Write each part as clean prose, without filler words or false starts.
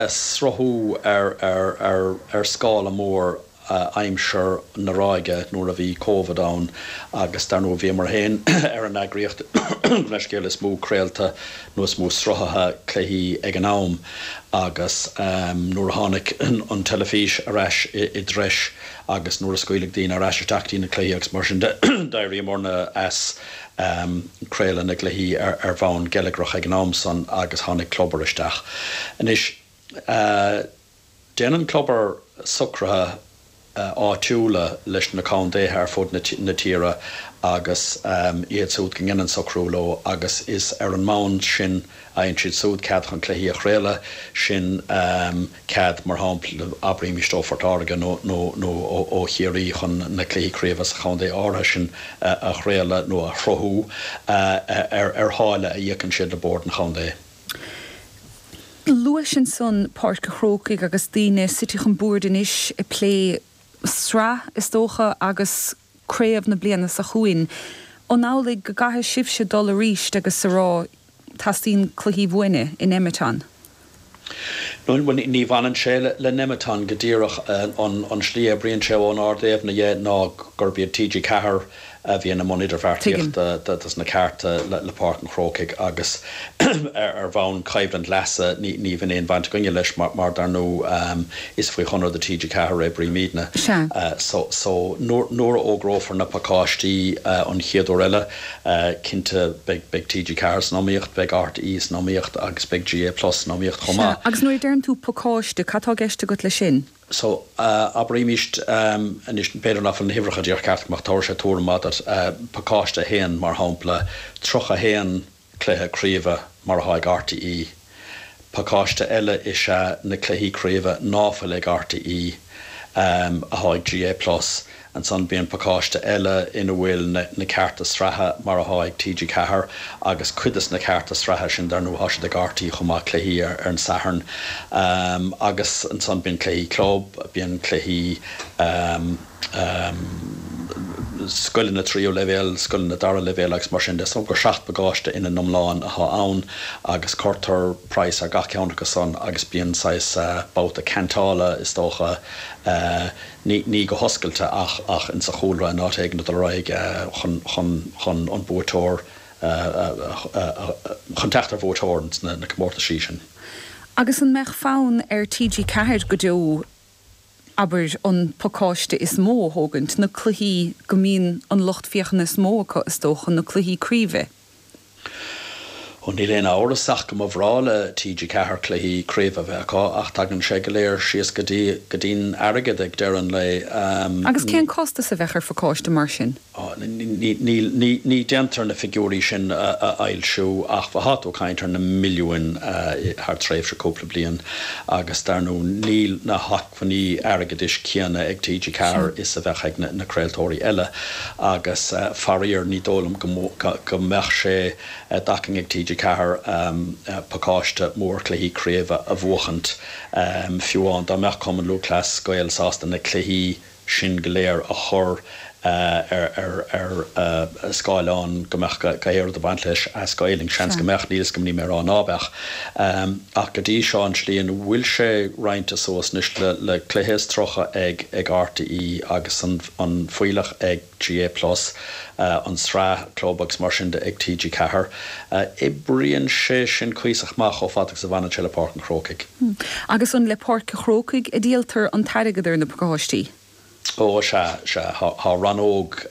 srothú scála mór aimsir na ráige nuair a bhí COVID ann agus dar nó bhí mar hain ar an agriocht leis céile smó créalta nó smó srothathe cluichí ag an am agus nuair a tháinig an telefís areis I dreis agus nuair a scoiligh daoine areis teachtaí na cluichí agus mar sin dairí mórna as créile na cluichí ar bhain geileagrach ag an am san agus tháinig clobbar isteach. Anis déanann clobbar sucrathe áitiúla leis na cándé ar fud na tíre agus iad súd go gginan socrúló agus is ar an mán sin aon siad súd cead chun cluichí a chréile sin cead mar hámpla abrímí stófartáige nó ó chiaí chun na cluichí críomhas a cándé ára sin a chréile nó a chrothú ar háile a dhéann siad le bord na cándé. Luas sin son páirc a chrócaigh agus daoine sití chun búrdan is I plé sra is dócha agus créamh na bliana sa chuin. Ó nálaigh go gathe sibse dul a ríist agus sa rá tastín cluichí bhuine in Emetán. Ní bhanan sé le Nemetán go dtíreach an slí a bríonn sé ón ardéobh na dhé ná gur bíad TG Cahar a bhí na monitor bhartíocht das na carta le páirc an chrócaigh agus ar bhain caibhland leasa ní bhíon éon bhaint gonne leis mar dar nó is faoi chunir de TG Cahar brí mídna. So nuair ógrófar na pacáistí an chiadú eile cinnte beag TG Cahar nóíocht beag RTE nóíocht agus beag GA+ nóíocht chomá. Agus nuair dearn tú pacáiste catá geiste go le sin? So abríimiist an is beidir nach an hifracha díor ceart mar táir sé túra pacáiste héan mar hámpla trocha héan cluiche críomh mar a haig RTE. Pacáiste eile is na cluichí críomh náfa ag RTE a haig GA+. An son bíon pacáiste eile ina bhfuil na carta sratha mar a haig TG Cahar agus cuidas na carta sratha sin dar nó hasise ag RTE chumá cluichí ar an saharn. Agus an son bíon cluichí club, bíon cluichí scoilin na tríú levéil, scoilin na dara levéil agus mar sin de som gur 7 bagáiste ina nomláin a ha ann agus cortar price ar gach ceannacha son agus bíon sais bouta cantála is dócha ní go hoscailte ach in sa chóilra an átéigh na raig chun an bútóir chun teachtar bútóir na comórta sísin. Agus an meach fáin ar TG Cahar go deo aber an pacáiste is mó hógant na cluichí go mín an lochtfiochan is mó is dóchan na cluichí críomh. Ó ní léana árasach go mhrála TG Cahar cluichí críomh a bheith ach tagann sé go léir sios go dtín airgad ag deireann le agus cén costa sa bheithar pacáiste mar sin? Ní déantar na figúrí sin a ailsiú ach bhahat ó caintar na milliúin thar tréimh se cúpla bliain agus dar nó níl na hachfaní airgad is cianna ag TG Cahar is a bheith ag na creaaltóirí eile agus faríar ní dólam go meach sé dacing ag TG Cahar pacáiste mór cluichí críomh a bhuachant fiúán dá meach cuman lú clas goil sásta na cluichí sin go léir a chur Skyline gomach gair de bant leis a Skyling chans gomach níos gom ní mar an ábach ach go dtí seo an slíon bhfuil sé roinnta sós níos le cluiches trocha ag RTE agus an foiilech ag GA+ an srá clóbagus mar sin de ag TG Cahar I bríonn sé sin cuiasach má ó fáteach sa bhaine se le páirc an chrócaigh. Agus an le páirc a chrócaigh a díaltar an tairigeidir na pacáistí. Ó se há ranóg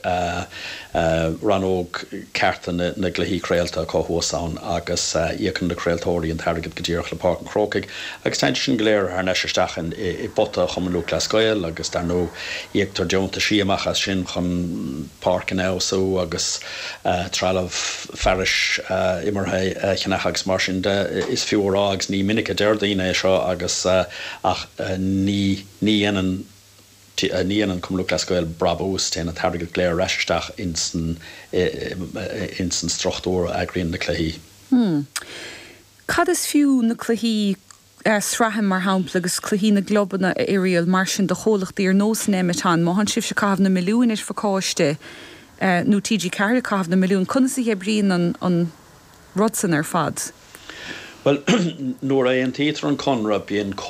cearta na gluichí créalta cóthúsán agus íocann na créaltóirí an tairgad go dtíoch le páirc an chrócaigh agus teint sin go léir ar neisisteachan I bota chumanú glascoil agus dar nó íochttar deonta siamachas sin chun páirc an éasú agus trealamh fearis imarthe cheannachagus mar sin is fiúrá agus ní minic a deir daoine seo agus ach ní anan níon an cumlú glascoil brabús téna tairgad léir reisteach in san strochtúir agrion na cluichí. Cad is fiú na cluichí srahan mar hámpla agus cluichí na globanna a éirial mar sin de cholacht ar nós in Emetán má han sibh se cabh na milliún is facáiste nó TG Cahar cabh na milliún chuna sa hebríon an rodsan ar fad. Well nuair a an títar an conra bíon